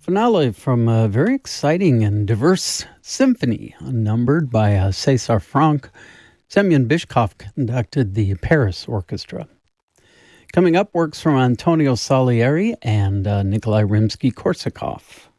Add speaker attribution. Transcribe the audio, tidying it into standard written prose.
Speaker 1: Finale from a very exciting and diverse symphony, unnumbered by César Franck. Semyon Bishkov conducted the Paris Orchestra. Coming up, works from Antonio Salieri and Nikolai Rimsky-Korsakov.